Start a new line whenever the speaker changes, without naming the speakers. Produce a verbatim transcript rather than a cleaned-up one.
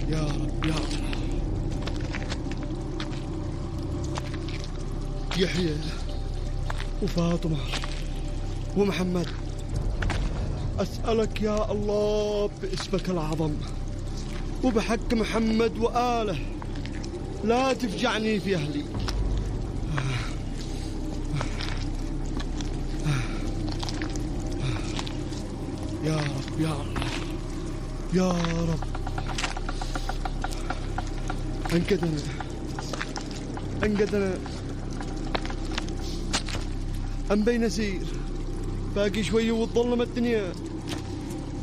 يا رب يا الله. يحيى وفاطمة ومحمد، أسألك يا الله باسمك العظم وبحق محمد وآله لا تفجعني في أهلي. يا رب يا الله يا رب. انقذنا انقذنا. أم بين نسير باقي شوي وتظلم الدنيا.